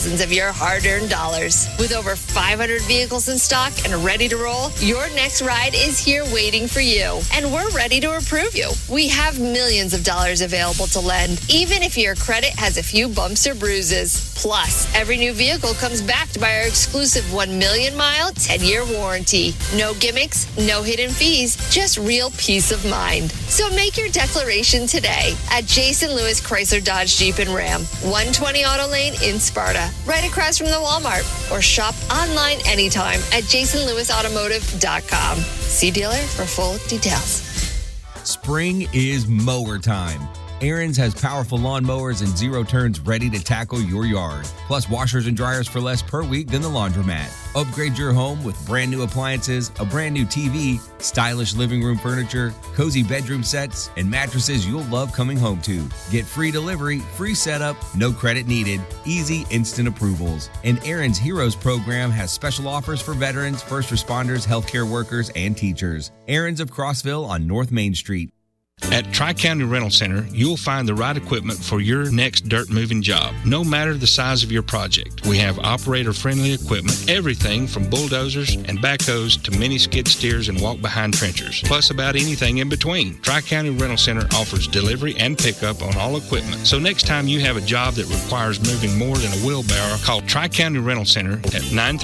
thousands of your hard-earned dollars. With over 500 vehicles in stock and ready to roll, your next ride is here waiting for you. And we're ready to approve you. We have millions of dollars available to lend, even if your credit has a few bumps or bruises. Plus, every new vehicle comes backed by our exclusive 1 million mile, 10-year warranty. No gimmicks, no hidden fees, just real peace of mind. So make your declaration today at Jason Lewis Chrysler Dodge Jeep and Ram, 120 Auto Lane in Sparta, right across from the Walmart, or shop online anytime at jasonlewisautomotive.com. See dealer for full details. Spring is mower time. Aaron's has powerful lawn mowers and zero turns ready to tackle your yard. Plus washers and dryers for less per week than the laundromat. Upgrade your home with brand new appliances, a brand new TV, stylish living room furniture, cozy bedroom sets, and mattresses you'll love coming home to. Get free delivery, free setup, no credit needed, easy instant approvals. And Aaron's Heroes program has special offers for veterans, first responders, healthcare workers, and teachers. Aaron's of Crossville on North Main Street. At Tri-County Rental Center, you'll find the right equipment for your next dirt moving job, no matter the size of your project. We have operator-friendly equipment, everything from bulldozers and backhoes to mini skid steers and walk-behind trenchers, plus about anything in between. Tri-County Rental Center offers delivery and pickup on all equipment. So next time you have a job that requires moving more than a wheelbarrow, call Tri-County Rental Center at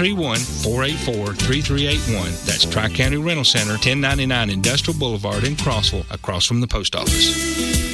931-484-3381. That's Tri-County Rental Center, 1099 Industrial Boulevard in Crossville, across from the post office.